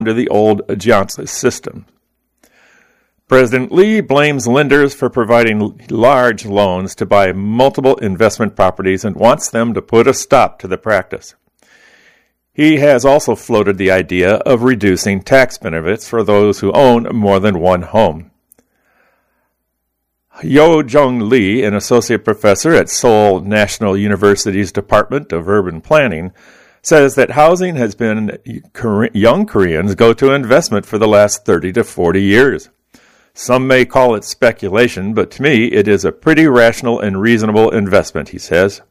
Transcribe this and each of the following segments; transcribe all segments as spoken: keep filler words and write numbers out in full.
under the old Ajance system. President Lee blames lenders for providing large loans to buy multiple investment properties and wants them to put a stop to the practice. He has also floated the idea of reducing tax benefits for those who own more than one home. Yo Jung Lee, an associate professor at Seoul National University's Department of Urban Planning, says that housing has been young Koreans' go-to investment for the last thirty to forty years. Some may call it speculation, but to me it is a pretty rational and reasonable investment, he says.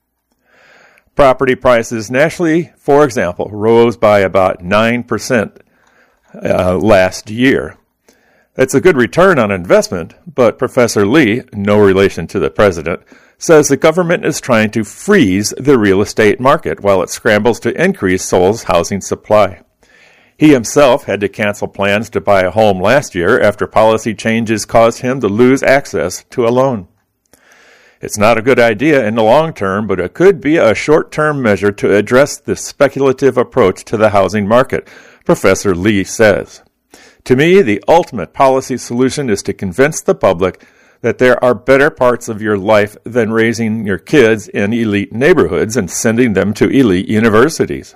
Property prices nationally, for example, rose by about nine percent uh, last year. It's a good return on investment, but Professor Lee, no relation to the president, says the government is trying to freeze the real estate market while it scrambles to increase Seoul's housing supply. He himself had to cancel plans to buy a home last year after policy changes caused him to lose access to a loan. It's not a good idea in the long term, but it could be a short-term measure to address the speculative approach to the housing market, Professor Lee says. To me, the ultimate policy solution is to convince the public that there are better parts of your life than raising your kids in elite neighborhoods and sending them to elite universities.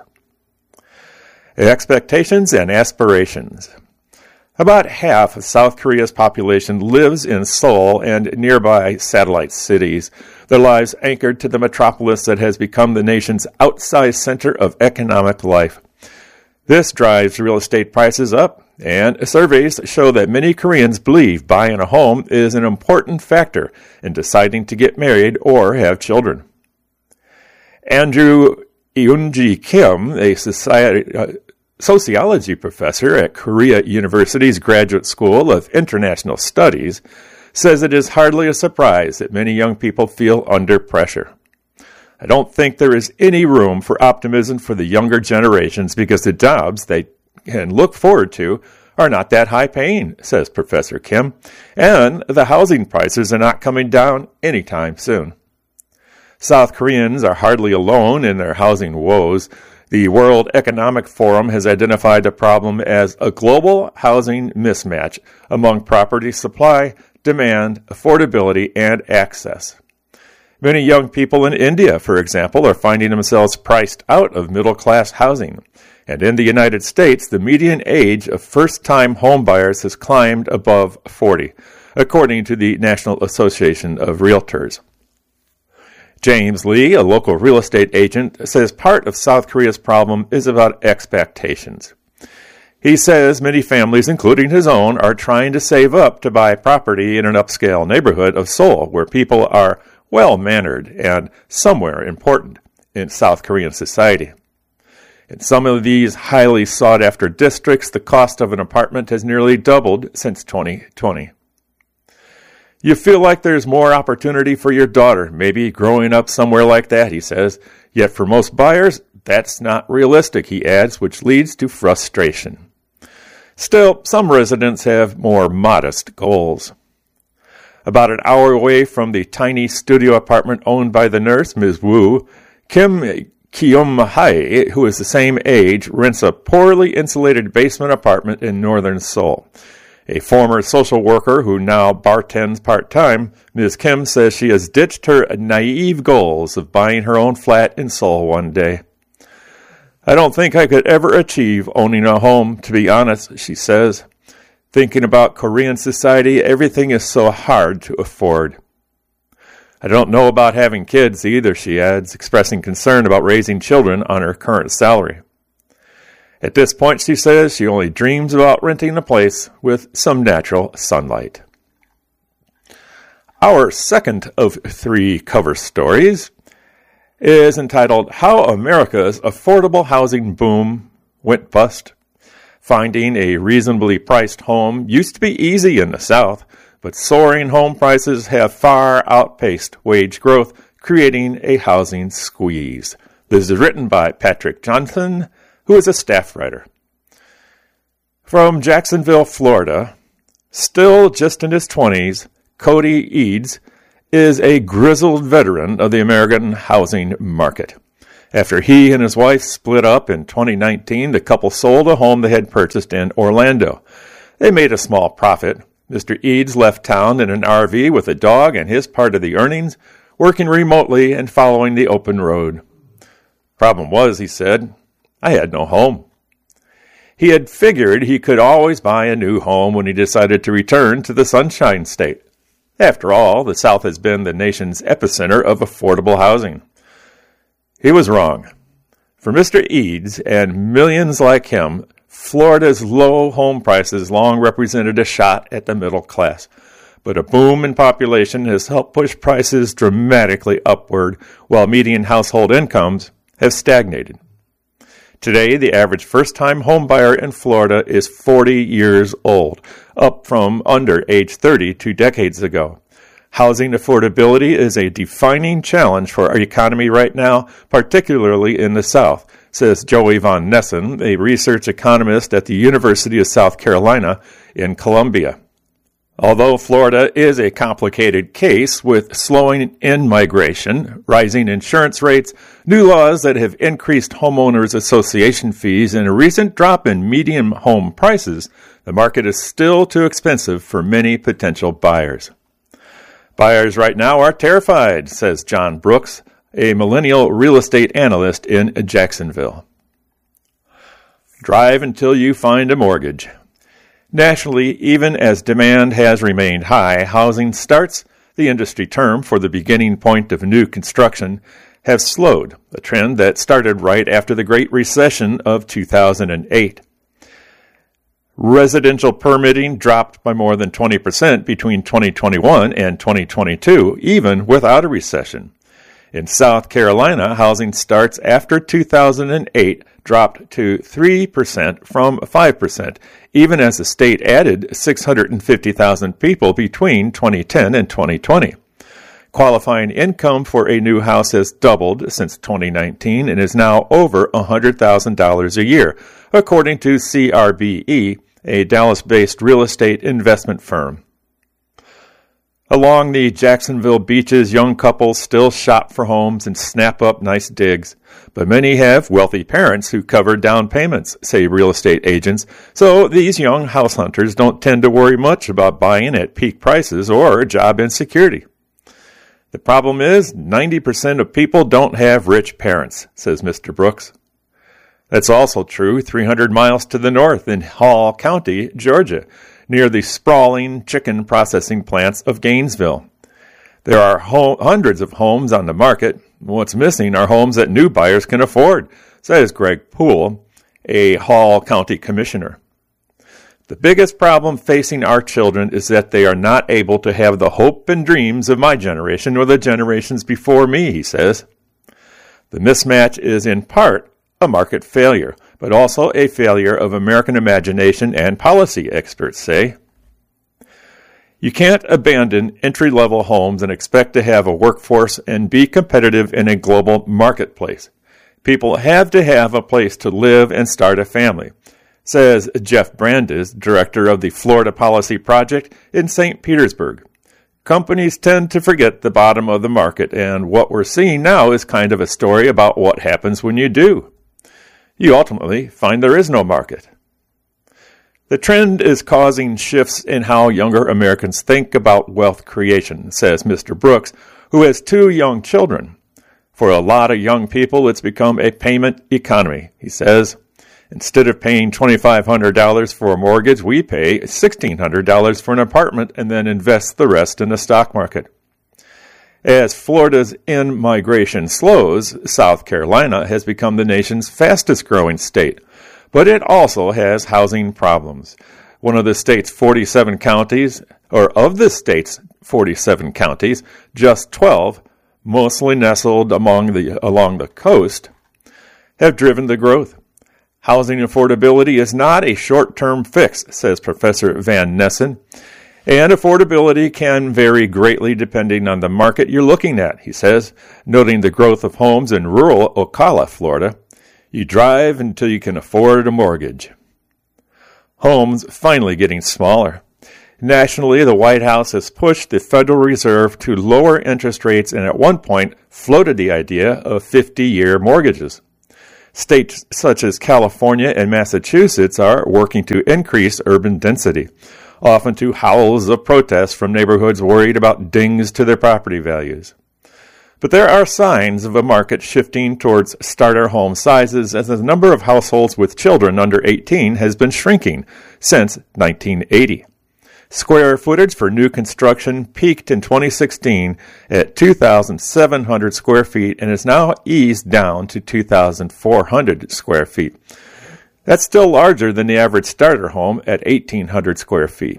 Expectations and aspirations. About half of South Korea's population lives in Seoul and nearby satellite cities, their lives anchored to the metropolis that has become the nation's outsized center of economic life. This drives real estate prices up, and surveys show that many Koreans believe buying a home is an important factor in deciding to get married or have children. Andrew Eunji Kim, a society, uh, sociology professor at Korea University's Graduate School of International Studies, says it is hardly a surprise that many young people feel under pressure. I don't think there is any room for optimism for the younger generations because the jobs they can look forward to are not that high paying, says Professor Kim, and the housing prices are not coming down anytime soon. South Koreans are hardly alone in their housing woes. The World Economic Forum has identified the problem as a global housing mismatch among property supply, demand, affordability, and access. Many young people in India, for example, are finding themselves priced out of middle-class housing. And in the United States, the median age of first-time homebuyers has climbed above forty, according to the National Association of Realtors. James Lee, a local real estate agent, says part of South Korea's problem is about expectations. He says many families, including his own, are trying to save up to buy property in an upscale neighborhood of Seoul, where people are well-mannered and somewhere important in South Korean society. In some of these highly sought-after districts, the cost of an apartment has nearly doubled since twenty twenty. You feel like there's more opportunity for your daughter, maybe growing up somewhere like that, he says. Yet for most buyers, that's not realistic, he adds, which leads to frustration. Still, some residents have more modest goals. About an hour away from the tiny studio apartment owned by the nurse, Miz Wu, Kim Kyum-hae, who is the same age, rents a poorly insulated basement apartment in northern Seoul. A former social worker who now bartends part-time, Miz Kim says she has ditched her naive goals of buying her own flat in Seoul one day. I don't think I could ever achieve owning a home, to be honest, she says. Thinking about Korean society, everything is so hard to afford. I don't know about having kids either, she adds, expressing concern about raising children on her current salary. At this point, she says she only dreams about renting a place with some natural sunlight. Our second of three cover stories is entitled How America's Affordable Housing Boom Went Bust. Finding a reasonably priced home used to be easy in the South, but soaring home prices have far outpaced wage growth, creating a housing squeeze. This is written by Patrick Johnson, who is a staff writer. From Jacksonville, Florida, still just in his twenties, Cody Eads is a grizzled veteran of the American housing market. After he and his wife split up in twenty nineteen, the couple sold a home they had purchased in Orlando. They made a small profit. Mister Eads left town in an R V with a dog and his part of the earnings, working remotely and following the open road. Problem was, he said, I had no home. He had figured he could always buy a new home when he decided to return to the Sunshine State. After all, the South has been the nation's epicenter of affordable housing. He was wrong. For Mister Eads and millions like him, Florida's low home prices long represented a shot at the middle class. But a boom in population has helped push prices dramatically upward, while median household incomes have stagnated. Today, the average first-time home buyer in Florida is forty years old, up from under age thirty two decades ago. Housing affordability is a defining challenge for our economy right now, particularly in the South, says Joey Von Nessen, a research economist at the University of South Carolina in Columbia. Although Florida is a complicated case with slowing in-migration, rising insurance rates, new laws that have increased homeowners association fees, and a recent drop in median home prices, the market is still too expensive for many potential buyers. Buyers right now are terrified, says John Brooks, a millennial real estate analyst in Jacksonville. Drive until you find a mortgage. Nationally, even as demand has remained high, housing starts, the industry term for the beginning point of new construction, have slowed, a trend that started right after the Great Recession of two thousand eight. Residential permitting dropped by more than twenty percent between twenty twenty-one and twenty twenty-two, even without a recession. In South Carolina, housing starts after two thousand eight dropped to three percent from five percent, even as the state added six hundred fifty thousand people between twenty ten and twenty twenty. Qualifying income for a new house has doubled since twenty nineteen and is now over one hundred thousand dollars a year, according to C R B E, a Dallas-based real estate investment firm. Along the Jacksonville beaches, young couples still shop for homes and snap up nice digs, but many have wealthy parents who cover down payments, say real estate agents, so these young house hunters don't tend to worry much about buying at peak prices or job insecurity. The problem is ninety percent of people don't have rich parents, says Mister Brooks. That's also true three hundred miles to the north in Hall County, Georgia, near the sprawling chicken processing plants of Gainesville. There are ho- hundreds of homes on the market. What's missing are homes that new buyers can afford, says Greg Poole, a Hall County commissioner. The biggest problem facing our children is that they are not able to have the hope and dreams of my generation or the generations before me, he says. The mismatch is in part a market failure, but also a failure of American imagination and policy, experts say. You can't abandon entry-level homes and expect to have a workforce and be competitive in a global marketplace. People have to have a place to live and start a family, says Jeff Brandes, director of the Florida Policy Project in Saint Petersburg. Companies tend to forget the bottom of the market, and what we're seeing now is kind of a story about what happens when you do. You ultimately find there is no market. The trend is causing shifts in how younger Americans think about wealth creation, says Mister Brooks, who has two young children. For a lot of young people, it's become a payment economy, he says. Instead of paying twenty-five hundred dollars for a mortgage, we pay sixteen hundred dollars for an apartment and then invest the rest in the stock market. As Florida's in-migration slows, South Carolina has become the nation's fastest-growing state, but it also has housing problems. One of the state's forty-seven counties, or of the state's forty-seven counties, just twelve, mostly nestled among the, along the coast, have driven the growth. Housing affordability is not a short-term fix, says Professor Van Nessen, and affordability can vary greatly depending on the market you're looking at, he says, noting the growth of homes in rural Ocala, Florida. You drive until you can afford a mortgage. Homes finally getting smaller. Nationally, the White House has pushed the Federal Reserve to lower interest rates and at one point floated the idea of fifty-year mortgages. States such as California and Massachusetts are working to increase urban density, often to howls of protest from neighborhoods worried about dings to their property values. But there are signs of a market shifting towards starter home sizes as the number of households with children under eighteen has been shrinking since nineteen eighty. Square footage for new construction peaked in twenty sixteen at two thousand seven hundred square feet and is now eased down to two thousand four hundred square feet. That's still larger than the average starter home at eighteen hundred square feet.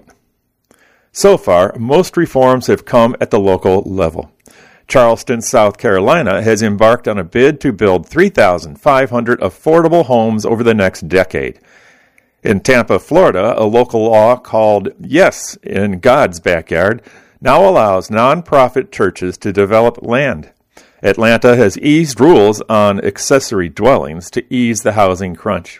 So far, most reforms have come at the local level. Charleston, South Carolina has embarked on a bid to build three thousand five hundred affordable homes over the next decade. In Tampa, Florida, a local law called Yes in God's Backyard now allows nonprofit churches to develop land. Atlanta has eased rules on accessory dwellings to ease the housing crunch.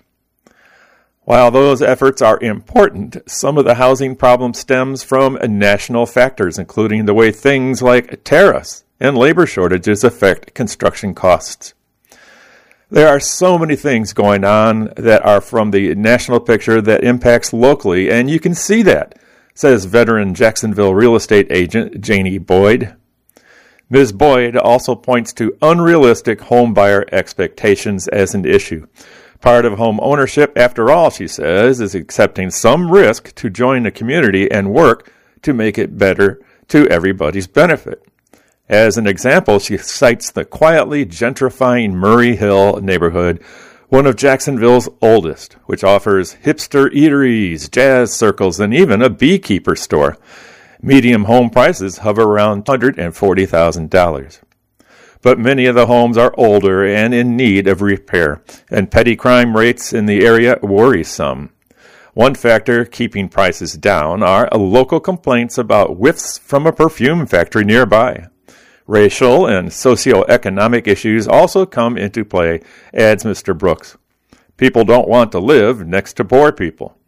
While those efforts are important, some of the housing problem stems from national factors, including the way things like tariffs and labor shortages affect construction costs. There are so many things going on that are from the national picture that impacts locally, and you can see that, says veteran Jacksonville real estate agent Janie Boyd. Miz Boyd also points to unrealistic home buyer expectations as an issue. Part of home ownership, after all, she says, is accepting some risk to join the community and work to make it better to everybody's benefit. As an example, she cites the quietly gentrifying Murray Hill neighborhood, one of Jacksonville's oldest, which offers hipster eateries, jazz circles, and even a beekeeper store. Medium home prices hover around one hundred forty thousand dollars. But many of the homes are older and in need of repair, and petty crime rates in the area worry some. One factor keeping prices down are local complaints about whiffs from a perfume factory nearby. Racial and socioeconomic issues also come into play, adds Mister Brooks. People don't want to live next to poor people.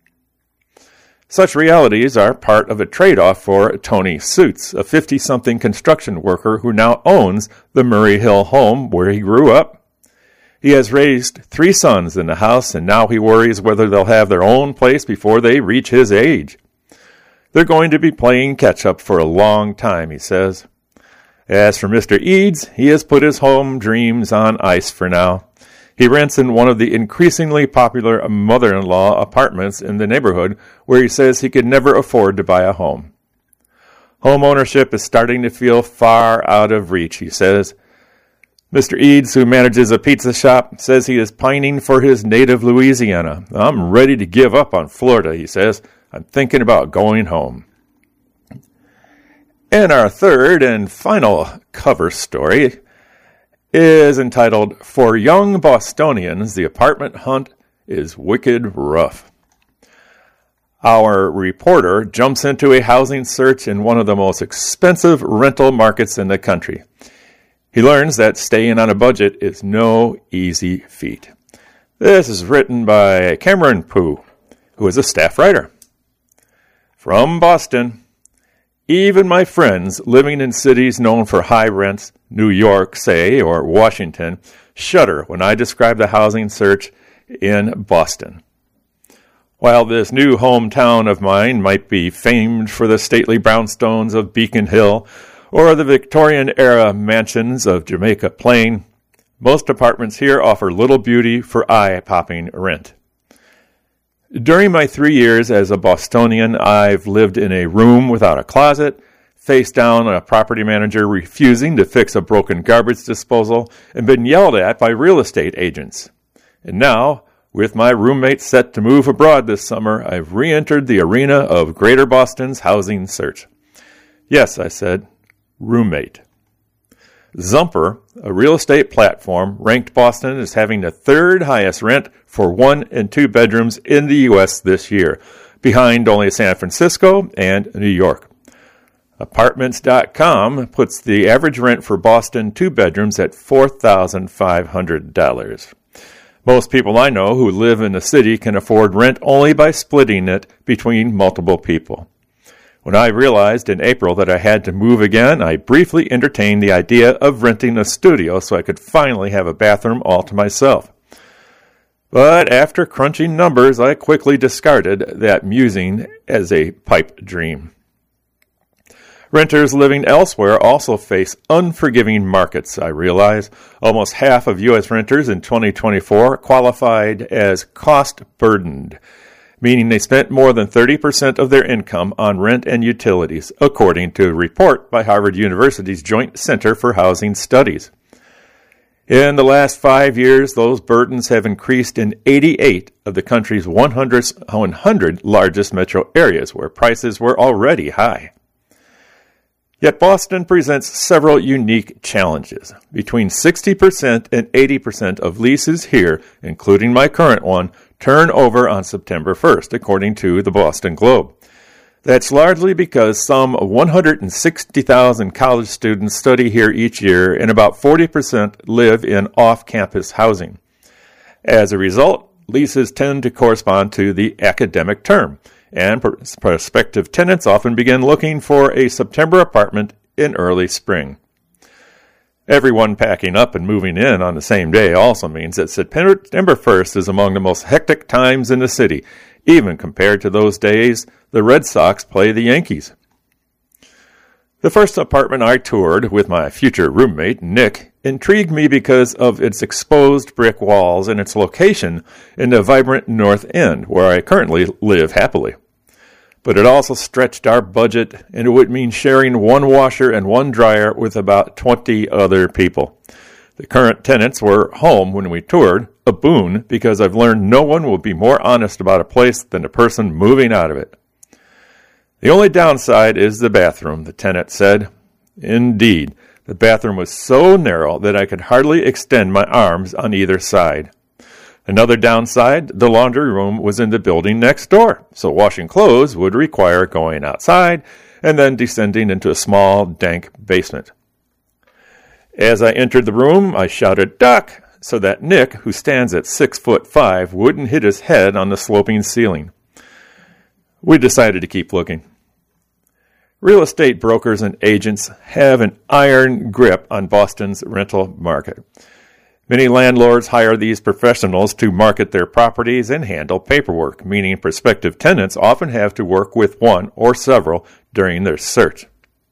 Such realities are part of a trade-off for Tony Suits, a fifty-something construction worker who now owns the Murray Hill home where he grew up. He has raised three sons in the house, and now he worries whether they'll have their own place before they reach his age. They're going to be playing catch-up for a long time, he says. As for Mister Eads, he has put his home dreams on ice for now. He rents in one of the increasingly popular mother-in-law apartments in the neighborhood where he says he could never afford to buy a home. Home ownership is starting to feel far out of reach, he says. Mister Eads, who manages a pizza shop, says he is pining for his native Louisiana. I'm ready to give up on Florida, he says. I'm thinking about going home. And our third and final cover story is entitled, For Young Bostonians, the Apartment Hunt is Wicked Rough. Our reporter jumps into a housing search in one of the most expensive rental markets in the country. He learns that staying on a budget is no easy feat. This is written by Cameron Pooh, who is a staff writer. From Boston, even my friends living in cities known for high rents, New York, say, or Washington, shudder when I describe the housing search in Boston. While this new hometown of mine might be famed for the stately brownstones of Beacon Hill or the Victorian-era mansions of Jamaica Plain, most apartments here offer little beauty for eye-popping rent. During my three years as a Bostonian, I've lived in a room without a closet, face down a property manager refusing to fix a broken garbage disposal, and been yelled at by real estate agents. And now, with my roommate set to move abroad this summer, I've re-entered the arena of Greater Boston's housing search. Yes, I said, roommate. Zumper, a real estate platform, ranked Boston as having the third highest rent for one and two bedrooms in the U S this year, behind only San Francisco and New York. Apartments dot com puts the average rent for Boston two bedrooms at four thousand five hundred dollars. Most people I know who live in the city can afford rent only by splitting it between multiple people. When I realized in April that I had to move again, I briefly entertained the idea of renting a studio so I could finally have a bathroom all to myself. But after crunching numbers, I quickly discarded that musing as a pipe dream. Renters living elsewhere also face unforgiving markets, I realize. Almost half of U S renters in twenty twenty-four qualified as cost-burdened, meaning they spent more than thirty percent of their income on rent and utilities, according to a report by Harvard University's Joint Center for Housing Studies. In the last five years, those burdens have increased in eighty-eight of the country's one hundred largest metro areas, where prices were already high. Yet Boston presents several unique challenges. Between sixty percent and eighty percent of leases here, including my current one, turn over on September first, according to the Boston Globe. That's largely because some one hundred sixty thousand college students study here each year, and about forty percent live in off-campus housing. As a result, leases tend to correspond to the academic term, and prospective tenants often begin looking for a September apartment in early spring. Everyone packing up and moving in on the same day also means that September first is among the most hectic times in the city, even compared to those days the Red Sox play the Yankees. The first apartment I toured with my future roommate, Nick, intrigued me because of its exposed brick walls and its location in the vibrant North End, where I currently live happily. But it also stretched our budget, and it would mean sharing one washer and one dryer with about twenty other people. The current tenants were home when we toured, a boon because I've learned no one will be more honest about a place than the person moving out of it. The only downside is the bathroom, the tenant said. Indeed, the bathroom was so narrow that I could hardly extend my arms on either side. Another downside, the laundry room was in the building next door, so washing clothes would require going outside and then descending into a small, dank basement. As I entered the room, I shouted, "Duck!" so that Nick, who stands at six foot five, wouldn't hit his head on the sloping ceiling. We decided to keep looking. Real estate brokers and agents have an iron grip on Boston's rental market. Many landlords hire these professionals to market their properties and handle paperwork, meaning prospective tenants often have to work with one or several during their search.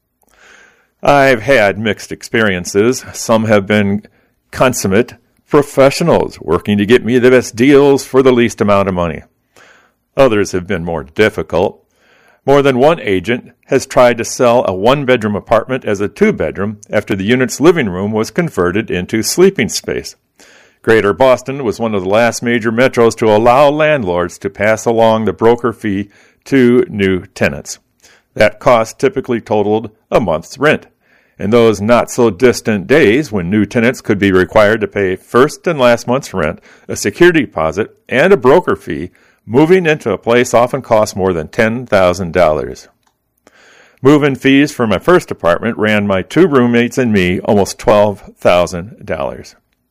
I've had mixed experiences. Some have been consummate professionals working to get me the best deals for the least amount of money. Others have been more difficult. More than one agent has tried to sell a one-bedroom apartment as a two-bedroom after the unit's living room was converted into sleeping space. Greater Boston was one of the last major metros to allow landlords to pass along the broker fee to new tenants. That cost typically totaled a month's rent. In those not-so-distant days when new tenants could be required to pay first and last month's rent, a security deposit, and a broker fee, moving into a place often cost more than ten thousand dollars. Move-in fees for my first apartment ran my two roommates and me almost twelve thousand dollars.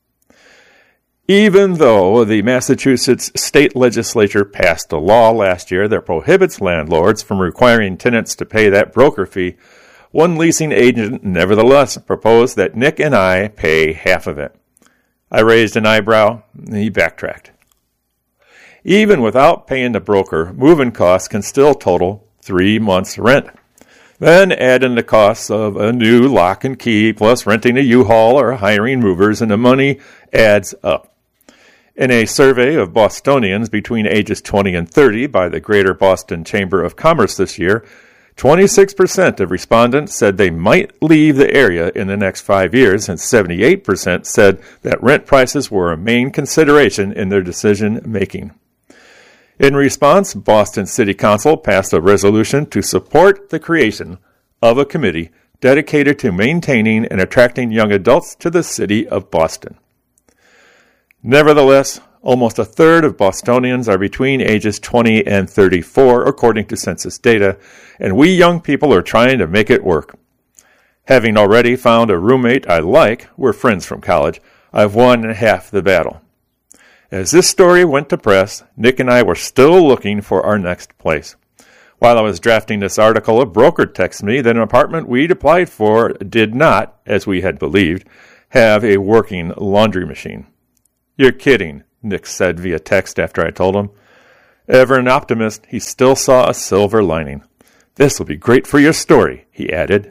Even though the Massachusetts state legislature passed a law last year that prohibits landlords from requiring tenants to pay that broker fee, one leasing agent nevertheless proposed that Nick and I pay half of it. I raised an eyebrow, and he backtracked. Even without paying the broker, move-in costs can still total three months' rent. Then add in the costs of a new lock and key, plus renting a U-Haul or hiring movers, and the money adds up. In a survey of Bostonians between ages twenty and thirty by the Greater Boston Chamber of Commerce this year, twenty-six percent of respondents said they might leave the area in the next five years, and seventy-eight percent said that rent prices were a main consideration in their decision-making. In response, Boston City Council passed a resolution to support the creation of a committee dedicated to maintaining and attracting young adults to the city of Boston. Nevertheless, almost a third of Bostonians are between ages twenty and thirty-four, according to census data, and we young people are trying to make it work. Having already found a roommate I like, we're friends from college, I've won half the battle. As this story went to press, Nick and I were still looking for our next place. While I was drafting this article, a broker texted me that an apartment we'd applied for did not, as we had believed, have a working laundry machine. You're kidding, Nick said via text after I told him. Ever an optimist, he still saw a silver lining. This will be great for your story, he added.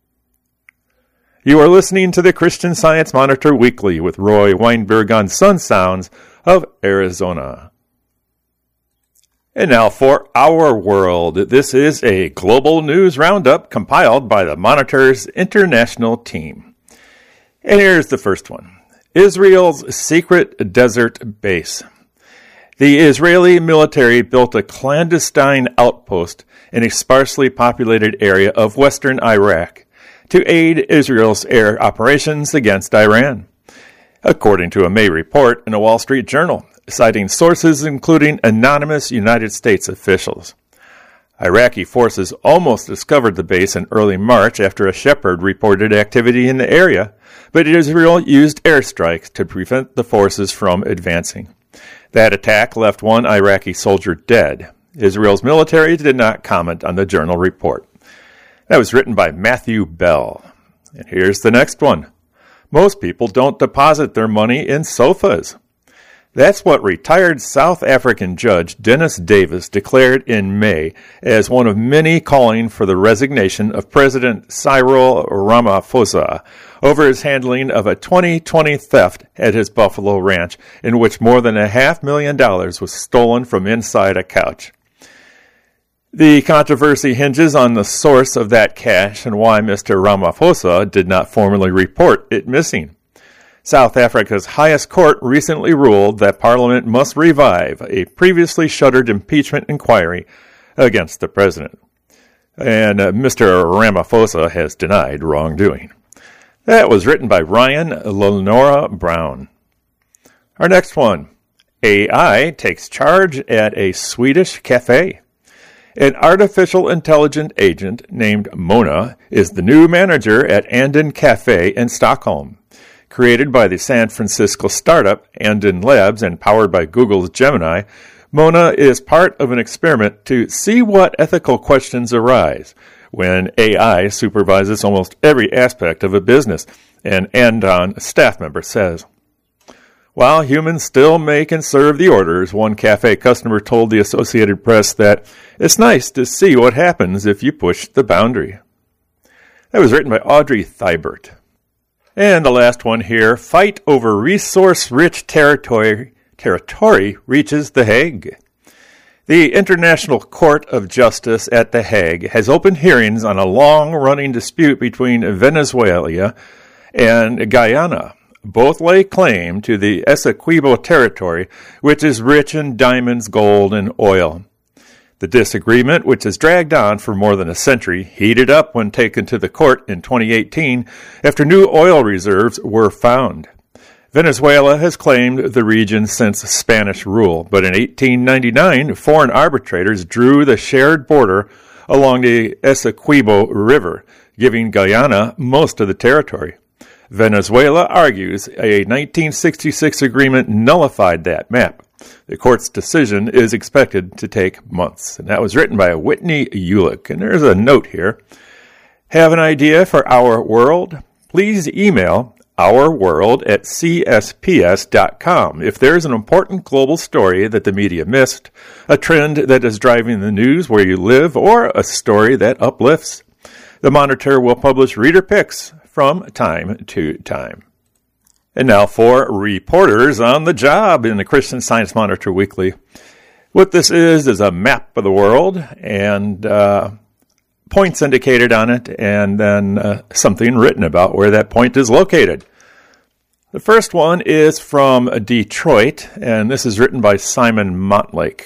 You are listening to the Christian Science Monitor Weekly with Roy Weinberg on Sun Sounds of Arizona. And now for Our World. This is a global news roundup compiled by the Monitor's international team. And here's the first one. Israel's secret desert base. The Israeli military built a clandestine outpost in a sparsely populated area of western Iraq to aid Israel's air operations against Iran, according to a May report in a Wall Street Journal, citing sources including anonymous United States officials. Iraqi forces almost discovered the base in early March after a shepherd reported activity in the area, but Israel used airstrikes to prevent the forces from advancing. That attack left one Iraqi soldier dead. Israel's military did not comment on the Journal report. That was written by Matthew Bell. And here's the next one. Most people don't deposit their money in sofas. That's what retired South African judge Dennis Davis declared in May as one of many calling for the resignation of President Cyril Ramaphosa over his handling of a twenty twenty theft at his Buffalo ranch in which more than a half million dollars was stolen from inside a couch. The controversy hinges on the source of that cash and why Mister Ramaphosa did not formally report it missing. South Africa's highest court recently ruled that Parliament must revive a previously shuttered impeachment inquiry against the president. And uh, Mister Ramaphosa has denied wrongdoing. That was written by Ryan Lenora Brown. Our next one. A I takes charge at a Swedish cafe. An artificial intelligent agent named Mona is the new manager at Anden Cafe in Stockholm. Created by the San Francisco startup Anden Labs and powered by Google's Gemini, Mona is part of an experiment to see what ethical questions arise when A I supervises almost every aspect of a business, an Andon staff member says. While humans still make and serve the orders, one cafe customer told the Associated Press that it's nice to see what happens if you push the boundary. That was written by Audrey Thibert. And the last one here, fight over resource-rich territory, territory reaches The Hague. The International Court of Justice at The Hague has opened hearings on a long-running dispute between Venezuela and Guyana. Both lay claim to the Essequibo territory, which is rich in diamonds, gold, and oil. The disagreement, which has dragged on for more than a century, heated up when taken to the court in twenty eighteen after new oil reserves were found. Venezuela has claimed the region since Spanish rule, but in eighteen ninety-nine, foreign arbitrators drew the shared border along the Essequibo River, giving Guyana most of the territory. Venezuela argues a nineteen sixty-six agreement nullified that map. The court's decision is expected to take months. And that was written by Whitney Ulick. And there's a note here. Have an idea for Our World? Please email ourworld at c s p s dot com. If there's an important global story that the media missed, a trend that is driving the news where you live, or a story that uplifts, the Monitor will publish reader picks from time to time. And now for reporters on the job in the Christian Science Monitor Weekly. What this is is a map of the world and uh, points indicated on it, and then uh, something written about where that point is located. The first one is from Detroit, and this is written by Simon Montlake.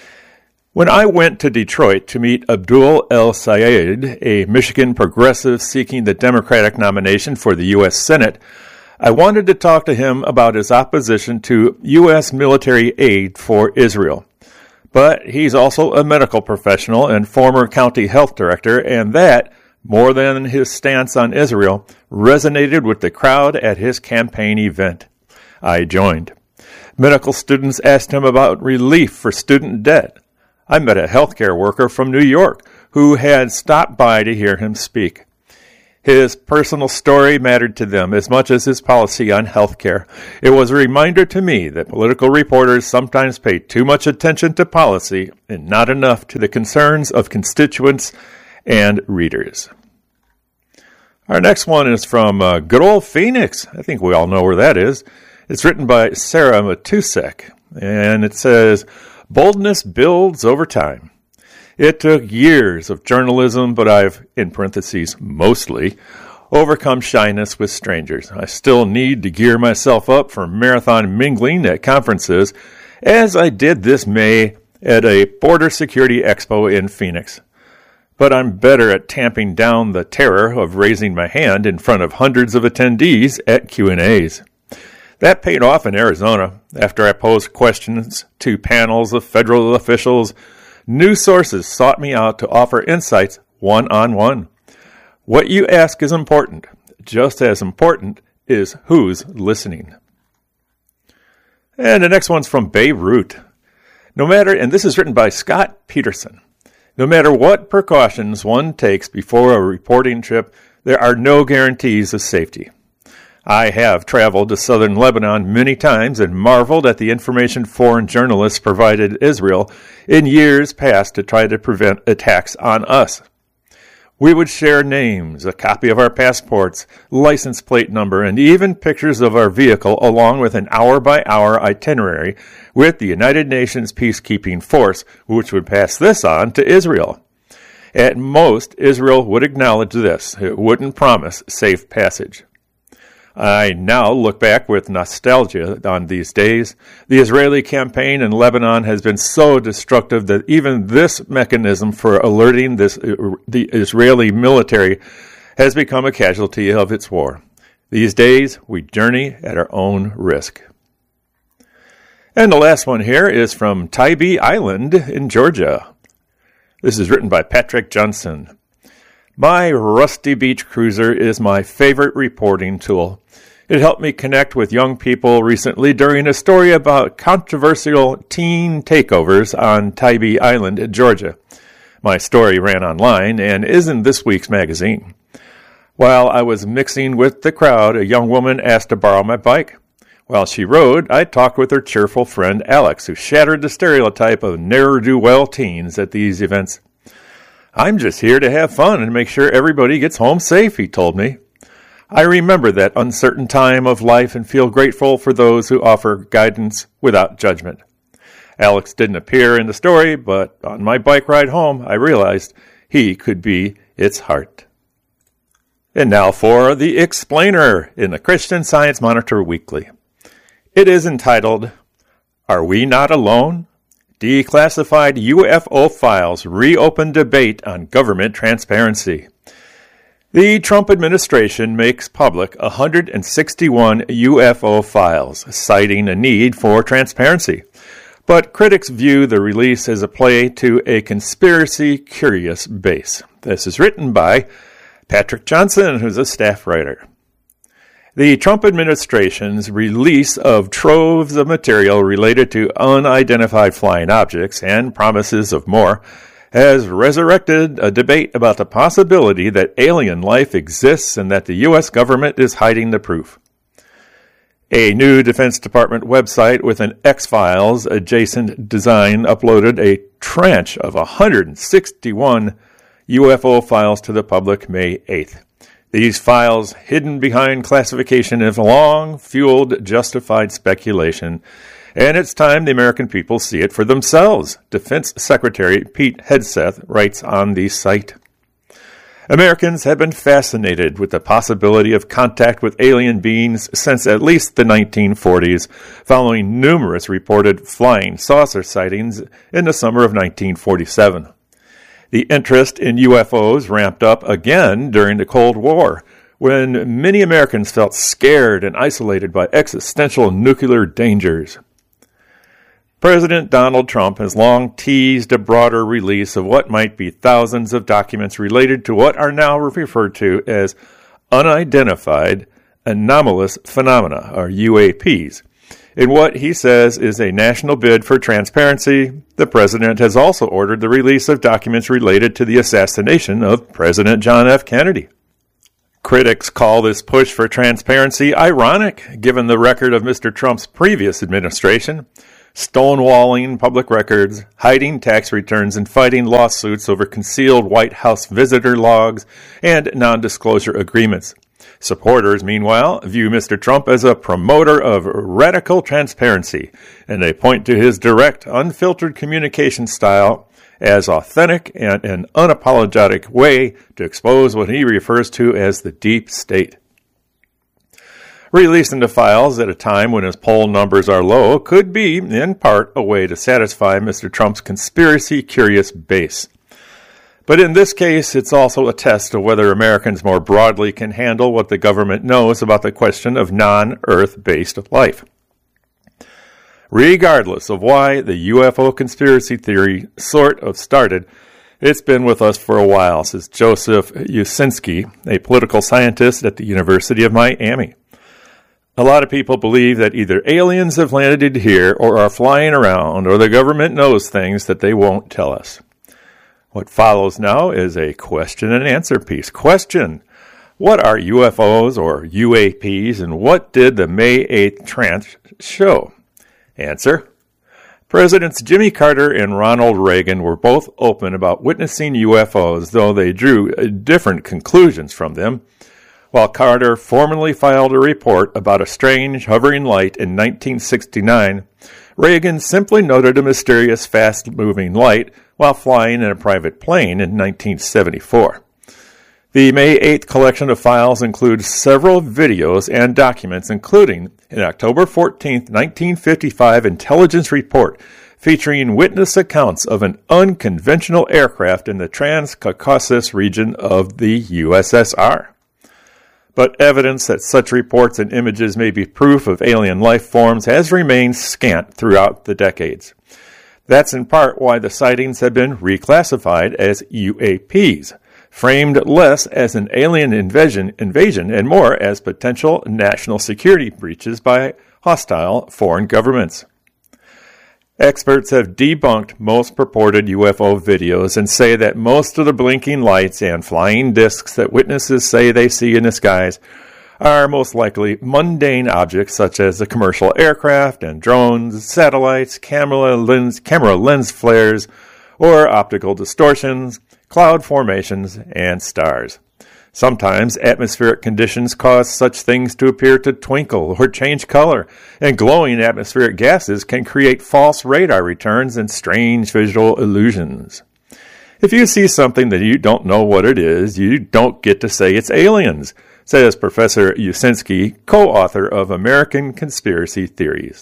When I went to Detroit to meet Abdul El-Sayed, a Michigan progressive seeking the Democratic nomination for the U S Senate, I wanted to talk to him about his opposition to U S military aid for Israel. But he's also a medical professional and former county health director, and that, more than his stance on Israel, resonated with the crowd at his campaign event. I joined. Medical students asked him about relief for student debt. I met a healthcare worker from New York who had stopped by to hear him speak. His personal story mattered to them as much as his policy on healthcare. It was a reminder to me that political reporters sometimes pay too much attention to policy and not enough to the concerns of constituents and readers. Our next one is from uh, good old Phoenix. I think we all know where that is. It's written by Sarah Matusek, and it says, "Boldness builds over time. It took years of journalism, but I've, in parentheses, mostly, overcome shyness with strangers. I still need to gear myself up for marathon mingling at conferences, as I did this May at a border security expo in Phoenix. But I'm better at tamping down the terror of raising my hand in front of hundreds of attendees at Q and A's. That paid off in Arizona. After I posed questions to panels of federal officials, new sources sought me out to offer insights one-on-one. What you ask is important. Just as important is who's listening." And the next one's from Beirut. No matter, and this is written by Scott Peterson, no matter what precautions one takes before a reporting trip, there are no guarantees of safety. I have traveled to southern Lebanon many times and marveled at the information foreign journalists provided Israel in years past to try to prevent attacks on us. We would share names, a copy of our passports, license plate number, and even pictures of our vehicle along with an hour-by-hour itinerary with the United Nations peacekeeping force, which would pass this on to Israel. At most, Israel would acknowledge this. It wouldn't promise safe passage. I now look back with nostalgia on these days. The Israeli campaign in Lebanon has been so destructive that even this mechanism for alerting this, the Israeli military has become a casualty of its war. These days, we journey at our own risk. And the last one here is from Tybee Island in Georgia. This is written by Patrick Johnson. My Rusty Beach Cruiser is my favorite reporting tool. It helped me connect with young people recently during a story about controversial teen takeovers on Tybee Island, Georgia. My story ran online and is in this week's magazine. While I was mixing with the crowd, a young woman asked to borrow my bike. While she rode, I talked with her cheerful friend Alex, who shattered the stereotype of ne'er-do-well teens at these events. I'm just here to have fun and make sure everybody gets home safe, he told me. I remember that uncertain time of life and feel grateful for those who offer guidance without judgment. Alex didn't appear in the story, but on my bike ride home, I realized he could be its heart. And now for the Explainer in the Christian Science Monitor Weekly. It is entitled, Are We Not Alone? Declassified U F O Files Reopen Debate on Government Transparency. The Trump administration makes public one hundred sixty-one U F O files, citing a need for transparency. But critics view the release as a play to a conspiracy-curious base. This is written by Patrick Johnson, who's a staff writer. The Trump administration's release of troves of material related to unidentified flying objects and promises of more has resurrected a debate about the possibility that alien life exists and that the U S government is hiding the proof. A new Defense Department website with an X-Files adjacent design uploaded a tranche of one hundred sixty-one U F O files to the public May eighth. These files, hidden behind classification, have long fueled justified speculation, and it's time the American people see it for themselves, Defense Secretary Pete Hegseth writes on the site. Americans have been fascinated with the possibility of contact with alien beings since at least the nineteen forties, following numerous reported flying saucer sightings in the summer of nineteen forty-seven. The interest in U F Os ramped up again during the Cold War, when many Americans felt scared and isolated by existential nuclear dangers. President Donald Trump has long teased a broader release of what might be thousands of documents related to what are now referred to as unidentified anomalous phenomena, or U A Ps. In what he says is a national bid for transparency, the president has also ordered the release of documents related to the assassination of President John F. Kennedy. Critics call this push for transparency ironic, given the record of Mister Trump's previous administration, stonewalling public records, hiding tax returns, and fighting lawsuits over concealed White House visitor logs and non-disclosure agreements. Supporters, meanwhile, view Mister Trump as a promoter of radical transparency, and they point to his direct, unfiltered communication style as authentic and an unapologetic way to expose what he refers to as the deep state. Releasing the files at a time when his poll numbers are low could be, in part, a way to satisfy Mister Trump's conspiracy-curious base. But in this case, it's also a test of whether Americans more broadly can handle what the government knows about the question of non-Earth-based life. Regardless of why the U F O conspiracy theory sort of started, it's been with us for a while, says Joseph Usinski, a political scientist at the University of Miami. A lot of people believe that either aliens have landed here or are flying around, or the government knows things that they won't tell us. What follows now is a question and answer piece. Question: what are U F Os or U A Ps, and what did the May eighth tranche show? Answer: Presidents Jimmy Carter and Ronald Reagan were both open about witnessing U F Os, though they drew different conclusions from them. While Carter formally filed a report about a strange hovering light in nineteen sixty-nine, Reagan simply noted a mysterious fast-moving light while flying in a private plane in nineteen seventy-four. The May eighth collection of files includes several videos and documents, including an October fourteenth, nineteen fifty-five intelligence report featuring witness accounts of an unconventional aircraft in the Trans-Caucasus region of the U S S R. But evidence that such reports and images may be proof of alien life forms has remained scant throughout the decades. That's in part why the sightings have been reclassified as U A Ps, framed less as an alien invasion, invasion and more as potential national security breaches by hostile foreign governments. Experts have debunked most purported U F O videos and say that most of the blinking lights and flying discs that witnesses say they see in the skies are most likely mundane objects such as the commercial aircraft and drones, satellites, camera lens, camera lens flares, or optical distortions, cloud formations, and stars. Sometimes atmospheric conditions cause such things to appear to twinkle or change color, and glowing atmospheric gases can create false radar returns and strange visual illusions. If you see something that you don't know what it is, you don't get to say it's aliens, says Professor Usinski, co-author of American Conspiracy Theories.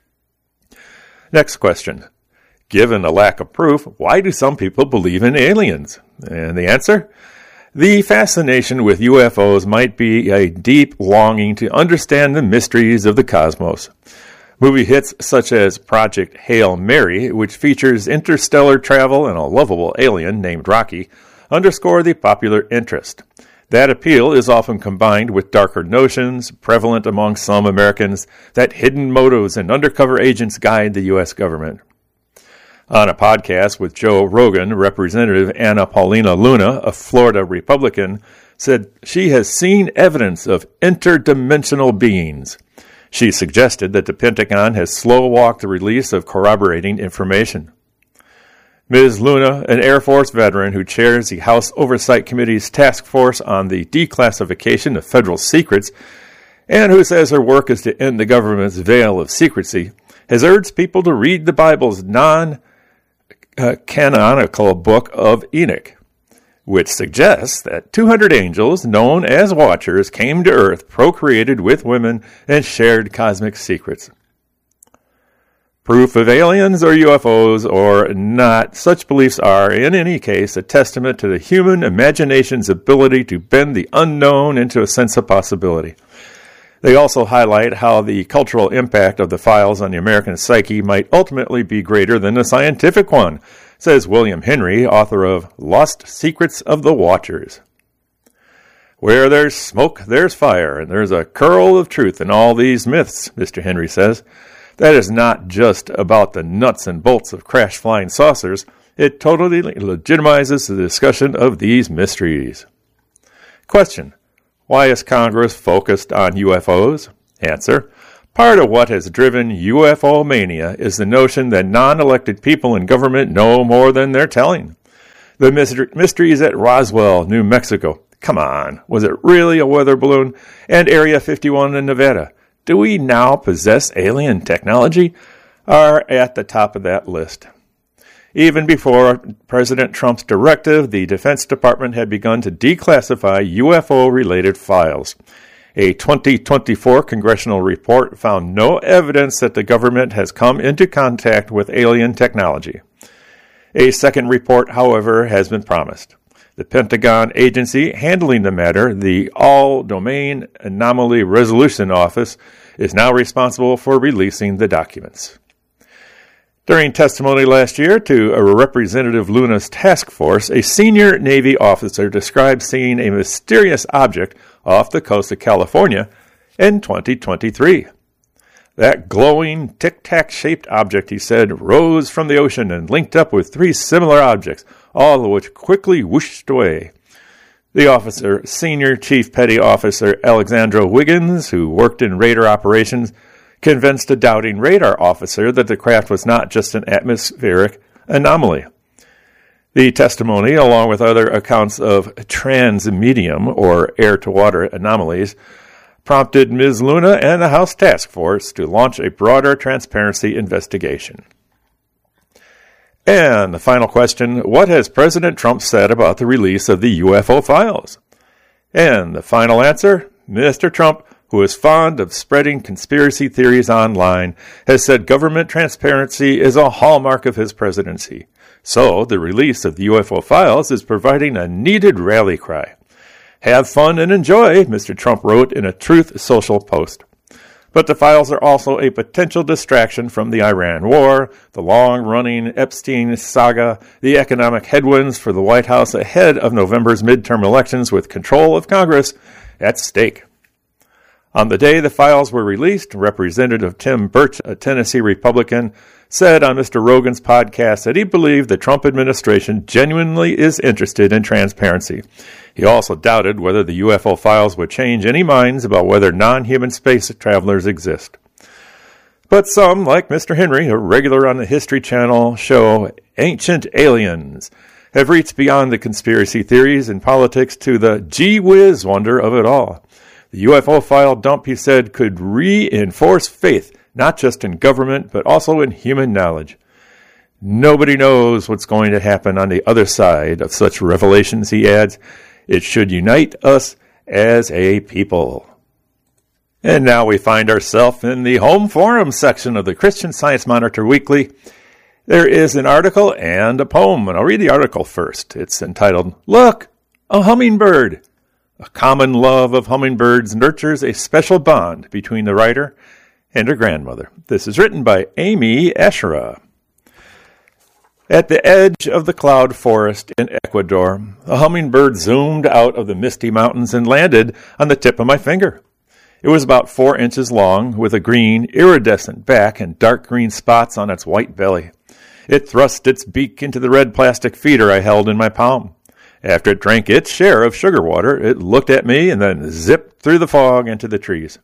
Next question. Given a lack of proof, why do some people believe in aliens? And the answer? The fascination with U F Os might be a deep longing to understand the mysteries of the cosmos. Movie hits such as Project Hail Mary, which features interstellar travel and a lovable alien named Rocky, underscore the popular interest. That appeal is often combined with darker notions, prevalent among some Americans, that hidden motives and undercover agents guide the U S government. On a podcast with Joe Rogan, Representative Anna Paulina Luna, a Florida Republican, said she has seen evidence of interdimensional beings. She suggested that the Pentagon has slow-walked the release of corroborating information. Miz Luna, an Air Force veteran who chairs the House Oversight Committee's task force on the declassification of federal secrets, and who says her work is to end the government's veil of secrecy, has urged people to read the Bible's non Uh, canonical book of Enoch, which suggests that two hundred angels, known as Watchers, came to Earth, procreated with women, and shared cosmic secrets. Proof of aliens or U F Os or not, such beliefs are, in any case, a testament to the human imagination's ability to bend the unknown into a sense of possibility. They also highlight how the cultural impact of the files on the American psyche might ultimately be greater than the scientific one, says William Henry, author of Lost Secrets of the Watchers. Where there's smoke, there's fire, and there's a kernel of truth in all these myths, Mister Henry says. That is not just about the nuts and bolts of crash flying saucers. It totally legitimizes the discussion of these mysteries. Question: why is Congress focused on U F Os? Answer: part of what has driven U F O mania is the notion that non-elected people in government know more than they're telling. The mysteries at Roswell, New Mexico. Come on, was it really a weather balloon? And Area fifty-one in Nevada. Do we now possess alien technology? Are at the top of that list. Even before President Trump's directive, the Defense Department had begun to declassify U F O-related files. A twenty twenty-four congressional report found no evidence that the government has come into contact with alien technology. A second report, however, has been promised. The Pentagon agency handling the matter, the All-Domain Anomaly Resolution Office, is now responsible for releasing the documents. During testimony last year to a Representative Luna's task force, a senior Navy officer described seeing a mysterious object off the coast of California in twenty twenty-three. That glowing, tic-tac-shaped object, he said, rose from the ocean and linked up with three similar objects, all of which quickly whooshed away. The officer, Senior Chief Petty Officer Alexandra Wiggins, who worked in radar operations, convinced a doubting radar officer that the craft was not just an atmospheric anomaly. The testimony, along with other accounts of transmedium, or air-to-water anomalies, prompted Miz Luna and the House Task Force to launch a broader transparency investigation. And the final question: what has President Trump said about the release of the U F O files? And the final answer: Mister Trump, who is fond of spreading conspiracy theories online, has said government transparency is a hallmark of his presidency. So the release of the U F O files is providing a needed rally cry. Have fun and enjoy, Mister Trump wrote in a Truth Social post. But the files are also a potential distraction from the Iran war, the long-running Epstein saga, the economic headwinds for the White House ahead of November's midterm elections with control of Congress at stake. On the day the files were released, Representative Tim Burch, a Tennessee Republican, said on Mister Rogan's podcast that he believed the Trump administration genuinely is interested in transparency. He also doubted whether the U F O files would change any minds about whether non-human space travelers exist. But some, like Mister Henry, a regular on the History Channel show Ancient Aliens, have reached beyond the conspiracy theories and politics to the gee-whiz wonder of it all. The U F O file dump, he said, could reinforce faith, not just in government, but also in human knowledge. Nobody knows what's going to happen on the other side of such revelations, he adds. It should unite us as a people. And now we find ourselves in the home forum section of the Christian Science Monitor Weekly. There is an article and a poem, and I'll read the article first. It's entitled, "Look, a Hummingbird." A common love of hummingbirds nurtures a special bond between the writer and her grandmother. This is written by Amy Asherah. At the edge of the cloud forest in Ecuador, a hummingbird zoomed out of the misty mountains and landed on the tip of my finger. It was about four inches long, with a green, iridescent back and dark green spots on its white belly. It thrust its beak into the red plastic feeder I held in my palm. After it drank its share of sugar water, it looked at me and then zipped through the fog into the trees.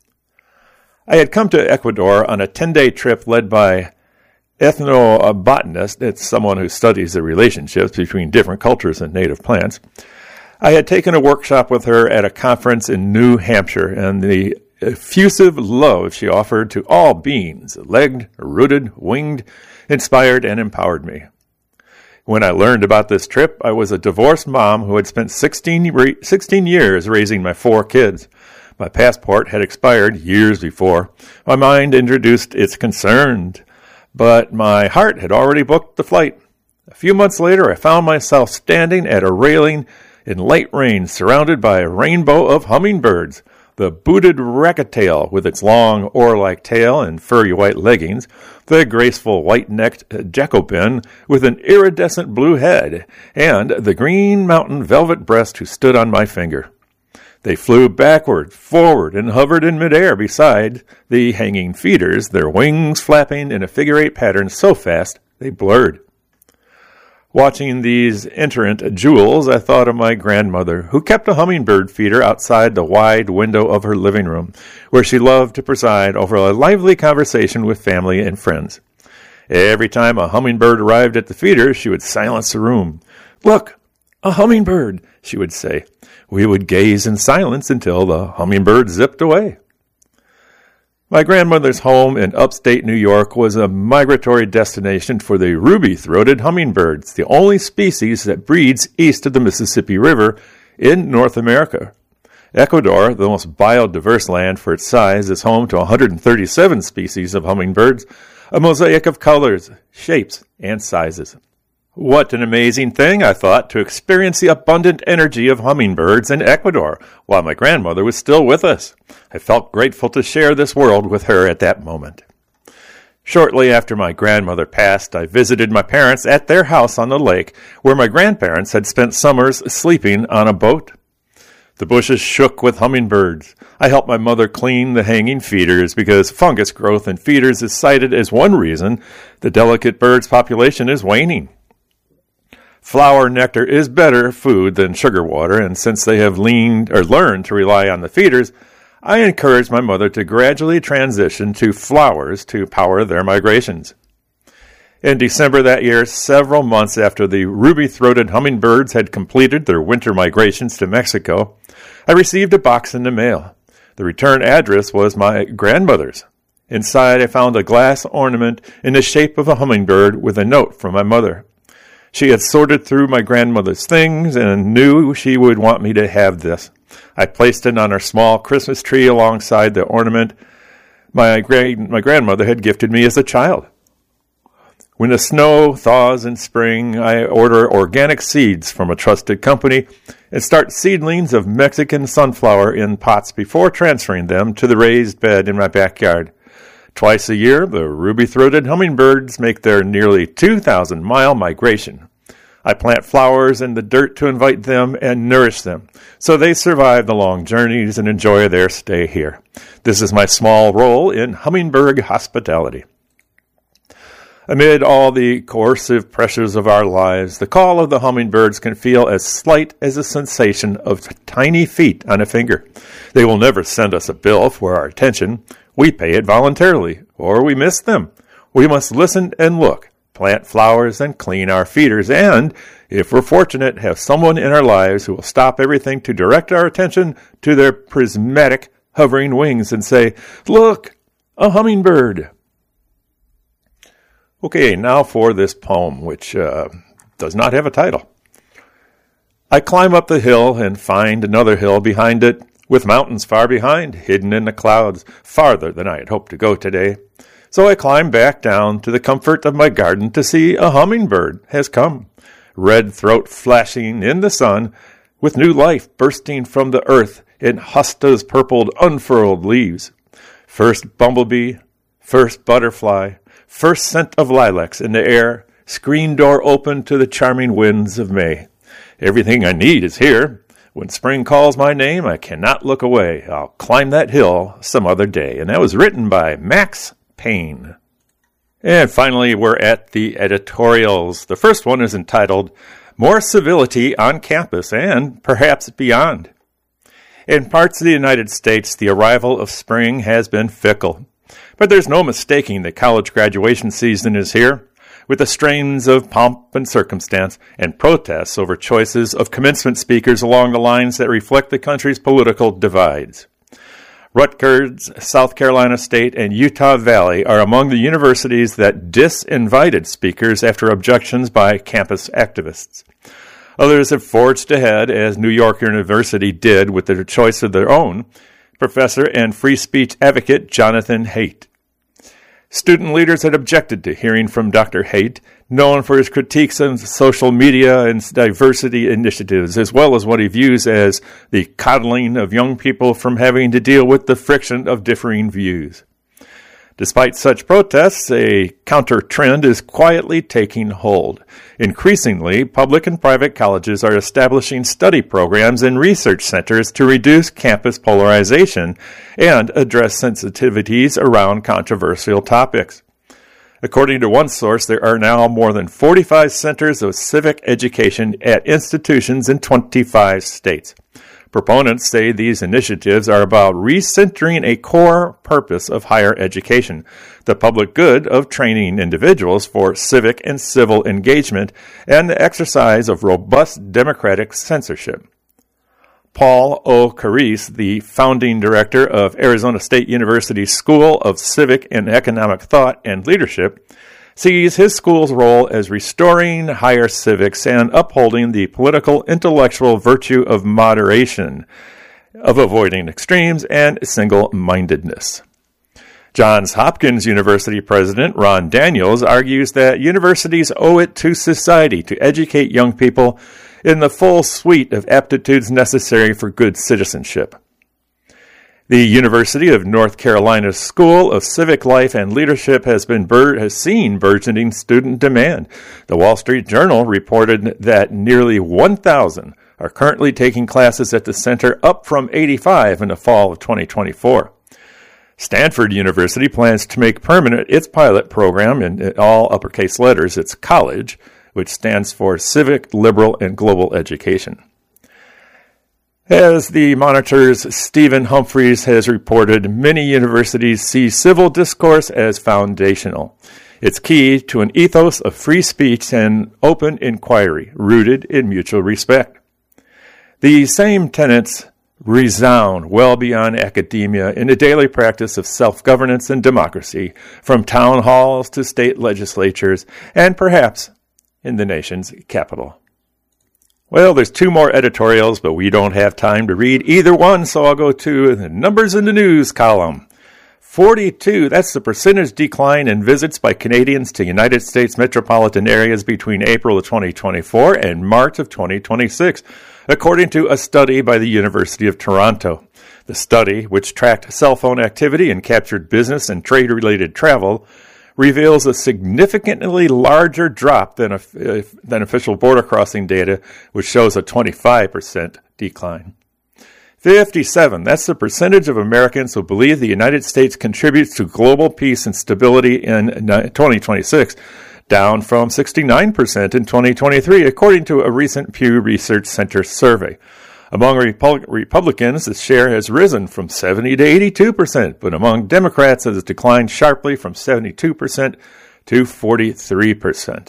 I had come to Ecuador on a ten-day trip led by ethnobotanist. It's someone who studies the relationships between different cultures and native plants. I had taken a workshop with her at a conference in New Hampshire, and the effusive love she offered to all beings, legged, rooted, winged, inspired, and empowered me. When I learned about this trip, I was a divorced mom who had spent sixteen, sixteen years raising my four kids. My passport had expired years before. My mind introduced its concern, but my heart had already booked the flight. A few months later, I found myself standing at a railing in late rain, surrounded by a rainbow of hummingbirds. The booted racket-tail with its long oar-like tail and furry white leggings, the graceful white-necked Jacobin with an iridescent blue head, and the green mountain velvet breast who stood on my finger. They flew backward, forward, and hovered in midair beside the hanging feeders, their wings flapping in a figure-eight pattern so fast they blurred. Watching these iterant jewels, I thought of my grandmother, who kept a hummingbird feeder outside the wide window of her living room, where she loved to preside over a lively conversation with family and friends. Every time a hummingbird arrived at the feeder, she would silence the room. "Look, a hummingbird," she would say. We would gaze in silence until the hummingbird zipped away. My grandmother's home in upstate New York was a migratory destination for the ruby-throated hummingbirds, the only species that breeds east of the Mississippi River in North America. Ecuador, the most biodiverse land for its size, is home to one hundred thirty-seven species of hummingbirds, a mosaic of colors, shapes, and sizes. What an amazing thing, I thought, to experience the abundant energy of hummingbirds in Ecuador while my grandmother was still with us. I felt grateful to share this world with her at that moment. Shortly after my grandmother passed, I visited my parents at their house on the lake, where my grandparents had spent summers sleeping on a boat. The bushes shook with hummingbirds. I helped my mother clean the hanging feeders because fungus growth in feeders is cited as one reason the delicate bird's population is waning. Flower nectar is better food than sugar water, and since they have leaned or learned to rely on the feeders, I encouraged my mother to gradually transition to flowers to power their migrations. In December that year, several months after the ruby-throated hummingbirds had completed their winter migrations to Mexico, I received a box in the mail. The return address was my grandmother's. Inside, I found a glass ornament in the shape of a hummingbird with a note from my mother. She had sorted through my grandmother's things and knew she would want me to have this. I placed it on our small Christmas tree alongside the ornament my, gra- my grandmother had gifted me as a child. When the snow thaws in spring, I order organic seeds from a trusted company and start seedlings of Mexican sunflower in pots before transferring them to the raised bed in my backyard. Twice a year, the ruby-throated hummingbirds make their nearly two thousand mile migration. I plant flowers in the dirt to invite them and nourish them, so they survive the long journeys and enjoy their stay here. This is my small role in hummingbird hospitality. Amid all the coercive pressures of our lives, the call of the hummingbirds can feel as slight as a sensation of tiny feet on a finger. They will never send us a bill for our attention. We pay it voluntarily, or we miss them. We must listen and look, plant flowers and clean our feeders, and, if we're fortunate, have someone in our lives who will stop everything to direct our attention to their prismatic, hovering wings and say, "Look, a hummingbird." Okay, now for this poem, which uh, does not have a title. I climb up the hill and find another hill behind it, with mountains far behind, hidden in the clouds, farther than I had hoped to go today. So I climb back down to the comfort of my garden to see a hummingbird has come, red throat flashing in the sun, with new life bursting from the earth in hostas purpled unfurled leaves. First bumblebee, first butterfly, first scent of lilacs in the air, screen door open to the charming winds of May. Everything I need is here. When spring calls my name, I cannot look away. I'll climb that hill some other day. And that was written by Max Payne. And finally, we're at the editorials. The first one is entitled, More Civility on Campus and Perhaps Beyond. In parts of the United States, the arrival of spring has been fickle. But there's no mistaking that college graduation season is here, with the strains of pomp and circumstance and protests over choices of commencement speakers along the lines that reflect the country's political divides. Rutgers, South Carolina State, and Utah Valley are among the universities that disinvited speakers after objections by campus activists. Others have forged ahead, as New York University did with their choice of their own, professor and free speech advocate Jonathan Haidt. Student leaders had objected to hearing from Doctor Haidt, known for his critiques of social media and diversity initiatives, as well as what he views as the coddling of young people from having to deal with the friction of differing views. Despite such protests, a counter trend is quietly taking hold. Increasingly, public and private colleges are establishing study programs and research centers to reduce campus polarization and address sensitivities around controversial topics. According to one source, there are now more than forty-five centers of civic education at institutions in twenty-five states. Proponents say these initiatives are about recentering a core purpose of higher education, the public good of training individuals for civic and civil engagement, and the exercise of robust democratic censorship. Paul O. Carisse, the founding director of Arizona State University's School of Civic and Economic Thought and Leadership, sees his school's role as restoring higher civics and upholding the political intellectual virtue of moderation, of avoiding extremes and single-mindedness. Johns Hopkins University President Ron Daniels argues that universities owe it to society to educate young people in the full suite of aptitudes necessary for good citizenship. The University of North Carolina's School of Civic Life and Leadership has been bur- has seen burgeoning student demand. The Wall Street Journal reported that nearly one thousand are currently taking classes at the center, up from eighty-five in the fall of twenty twenty-four. Stanford University plans to make permanent its pilot program in all uppercase letters, its college, which stands for Civic, Liberal, and Global Education. As the Monitor's Stephen Humphreys has reported, many universities see civil discourse as foundational. It's key to an ethos of free speech and open inquiry, rooted in mutual respect. These same tenets resound well beyond academia in the daily practice of self-governance and democracy, from town halls to state legislatures, and perhaps in the nation's capital. Well, there's two more editorials, but we don't have time to read either one, so I'll go to the numbers in the news column. forty-two, that's the percentage decline in visits by Canadians to United States metropolitan areas between April of twenty twenty-four and March of twenty twenty-six, according to a study by the University of Toronto. The study, which tracked cell phone activity and captured business and trade-related travel, reveals a significantly larger drop than, a, uh, than official border crossing data, which shows a twenty-five percent decline. fifty-seven, that's the percentage of Americans who believe the United States contributes to global peace and stability in twenty twenty-six, down from sixty-nine percent in twenty twenty-three, according to a recent Pew Research Center survey. Among Repu- Republicans, the share has risen from seventy to eighty-two percent, but among Democrats it has declined sharply from seventy-two percent to forty-three percent.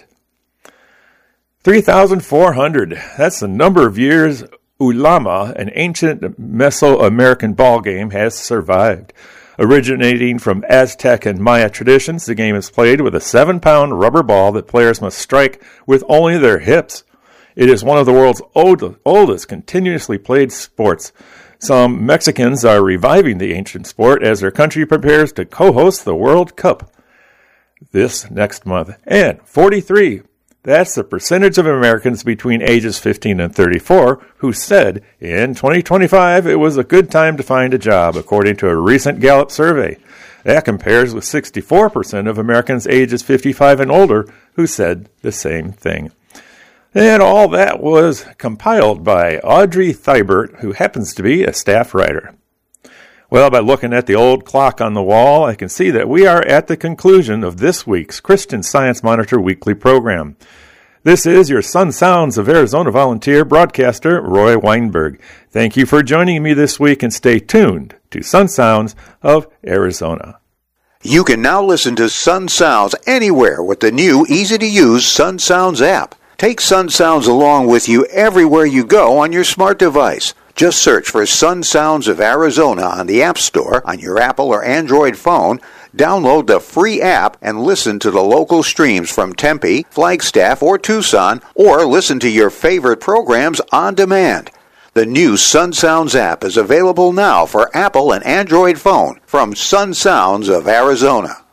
three thousand four hundred, that's the number of years ulama, an ancient Mesoamerican ball game, has survived. Originating from Aztec and Maya traditions, the game is played with a seven-pound rubber ball that players must strike with only their hips. It is one of the world's old, oldest continuously played sports. Some Mexicans are reviving the ancient sport as their country prepares to co-host the World Cup this next month. And forty-three, that's the percentage of Americans between ages fifteen and thirty-four who said in twenty twenty-five it was a good time to find a job, according to a recent Gallup survey. That compares with sixty-four percent of Americans ages fifty-five and older who said the same thing. And all that was compiled by Audrey Thibert, who happens to be a staff writer. Well, by looking at the old clock on the wall, I can see that we are at the conclusion of this week's Christian Science Monitor weekly program. This is your Sun Sounds of Arizona volunteer broadcaster, Roy Weinberg. Thank you for joining me this week, and stay tuned to Sun Sounds of Arizona. You can now listen to Sun Sounds anywhere with the new, easy-to-use Sun Sounds app. Take Sun Sounds along with you everywhere you go on your smart device. Just search for Sun Sounds of Arizona on the App Store on your Apple or Android phone, download the free app, and listen to the local streams from Tempe, Flagstaff, or Tucson, or listen to your favorite programs on demand. The new Sun Sounds app is available now for Apple and Android phone from Sun Sounds of Arizona.